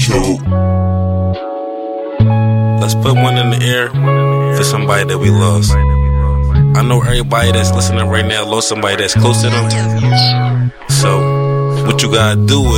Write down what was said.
Let's put one in the air for somebody that we lost. I know everybody that's listening right now lost somebody that's close to them. So what you gotta do